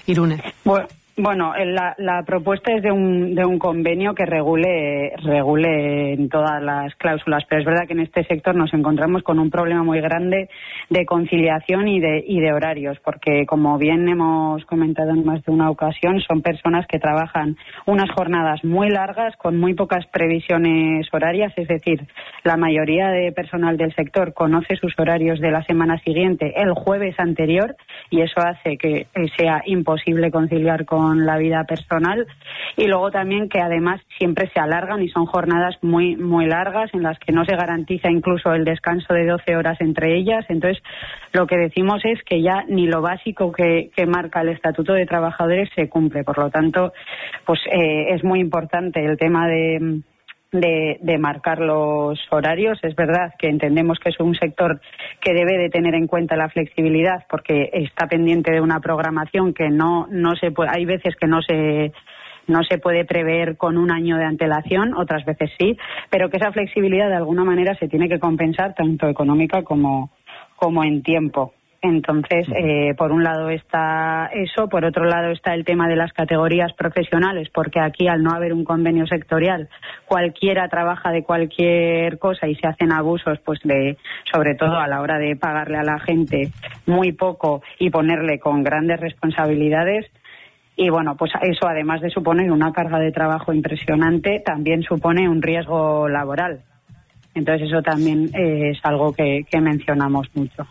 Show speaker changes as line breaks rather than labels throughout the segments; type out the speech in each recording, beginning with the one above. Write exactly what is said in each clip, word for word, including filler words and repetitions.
Irune.
Bueno. Bueno, la, la propuesta es de un, de un convenio que regule, regule en todas las cláusulas, pero es verdad que en este sector nos encontramos con un problema muy grande de conciliación y de, y de horarios, porque como bien hemos comentado en más de una ocasión, son personas que trabajan unas jornadas muy largas con muy pocas previsiones horarias, es decir, la mayoría de personal del sector conoce sus horarios de la semana siguiente el jueves anterior y eso hace que sea imposible conciliar con con la vida personal y luego también que además siempre se alargan y son jornadas muy muy largas en las que no se garantiza incluso el descanso de doce horas entre ellas. Entonces lo que decimos es que ya ni lo básico que, que marca el Estatuto de Trabajadores se cumple. Por lo tanto, pues eh, es muy importante el tema de De, de marcar los horarios. Es verdad que entendemos que es un sector que debe de tener en cuenta la flexibilidad porque está pendiente de una programación que no no se puede, hay veces que no se no se puede prever con un año de antelación, otras veces sí, pero que esa flexibilidad de alguna manera se tiene que compensar tanto económica como como en tiempo. Entonces, eh, por un lado está eso, por otro lado está el tema de las categorías profesionales, porque aquí al no haber un convenio sectorial, cualquiera trabaja de cualquier cosa y se hacen abusos, pues de, sobre todo a la hora de pagarle a la gente muy poco y ponerle con grandes responsabilidades. Y bueno, pues eso además de suponer una carga de trabajo impresionante, también supone un riesgo laboral. Entonces eso también eh, es algo que, que mencionamos mucho.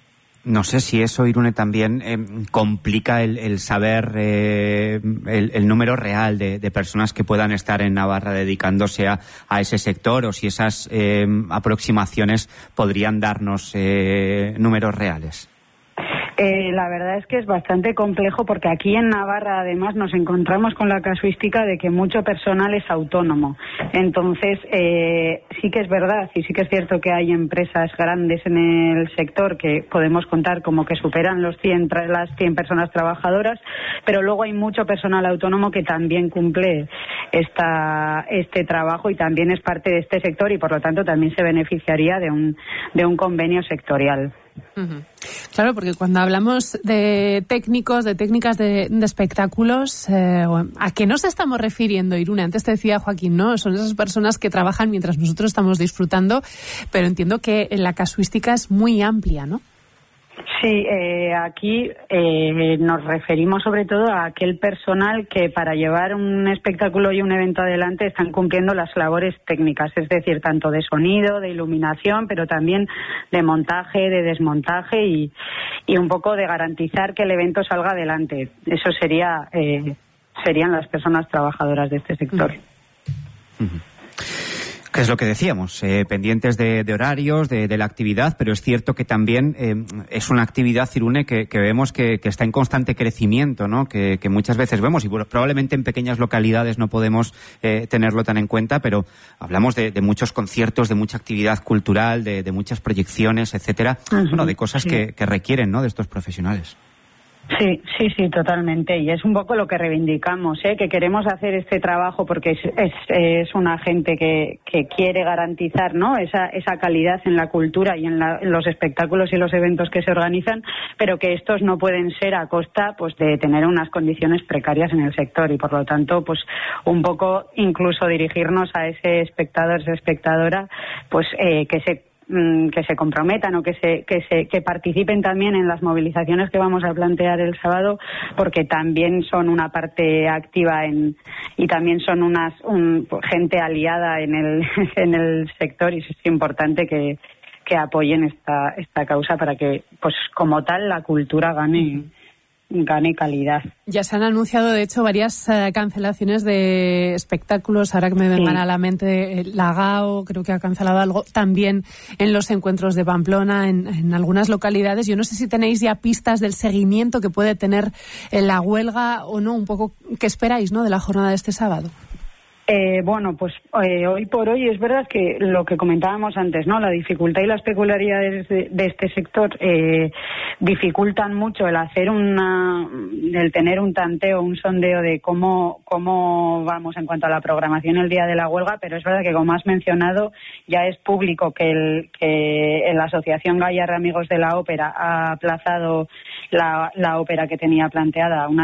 No sé si eso, Irune, también eh, complica el, el saber eh, el, el número real de, de personas que puedan estar en Navarra dedicándose a, a ese sector, o si esas eh, aproximaciones podrían darnos eh, números reales.
Eh, la verdad es que es bastante complejo porque aquí en Navarra además nos encontramos con la casuística de que mucho personal es autónomo. Entonces eh, sí que es verdad y sí que es cierto que hay empresas grandes en el sector que podemos contar como que superan los cien, las cien personas trabajadoras, pero luego hay mucho personal autónomo que también cumple esta, este trabajo y también es parte de este sector y por lo tanto también se beneficiaría de un, de un convenio sectorial.
Uh-huh. Claro, porque cuando hablamos de técnicos, de técnicas de, de espectáculos, eh, ¿a qué nos estamos refiriendo, Irune? Antes te decía Joaquín, ¿no? Son esas personas que trabajan mientras nosotros estamos disfrutando, pero entiendo que la casuística es muy amplia, ¿no?
Sí, eh, aquí eh, nos referimos sobre todo a aquel personal que para llevar un espectáculo y un evento adelante están cumpliendo las labores técnicas, es decir, tanto de sonido, de iluminación, pero también de montaje, de desmontaje y, y un poco de garantizar que el evento salga adelante. Eso sería eh, serían las personas trabajadoras de este sector.
Uh-huh. Que es lo que decíamos, eh, pendientes de, de horarios, de, de la actividad, pero es cierto que también eh, es una actividad, Irune, que, que vemos que, que está en constante crecimiento, ¿no? Que, que muchas veces vemos, y probablemente en pequeñas localidades no podemos eh, tenerlo tan en cuenta, pero hablamos de, de muchos conciertos, de mucha actividad cultural, de, de muchas proyecciones, etcétera, uh-huh. Bueno, de cosas sí. que, que requieren, ¿no?, de estos profesionales.
Sí, sí, sí, totalmente. Y es un poco lo que reivindicamos, ¿eh? Que queremos hacer este trabajo porque es, es, es una gente que, que quiere garantizar, ¿no?, esa, esa calidad en la cultura y en, la, en los espectáculos y los eventos que se organizan, pero que estos no pueden ser a costa, pues, de tener unas condiciones precarias en el sector y por lo tanto, pues, un poco incluso dirigirnos a ese espectador, esa espectadora, pues, eh, que se que se comprometan o que se que se que participen también en las movilizaciones que vamos a plantear el sábado, porque también son una parte activa en y también son unas un, gente aliada en el en el sector y es importante que que apoyen esta esta causa para que, pues, como tal, la cultura gane gane calidad.
Ya se han anunciado, de hecho, varias uh, cancelaciones de espectáculos. Ahora que me vengan sí. a la mente, eh, la GAO creo que ha cancelado algo. También en los encuentros de Pamplona, en, en algunas localidades. Yo no sé si tenéis ya pistas del seguimiento que puede tener eh, la huelga o no, un poco qué esperáis, ¿no?, de la jornada de este sábado.
Eh, bueno, pues eh, hoy por hoy es verdad que lo que comentábamos antes, ¿no?, la dificultad y las peculiaridades de, de este sector eh, dificultan mucho el hacer una, el tener un tanteo, un sondeo de cómo cómo vamos en cuanto a la programación el día de la huelga, pero es verdad que, como has mencionado, ya es público que el que la Asociación Gaiarre Amigos de la Ópera ha aplazado la, la ópera que tenía planteada una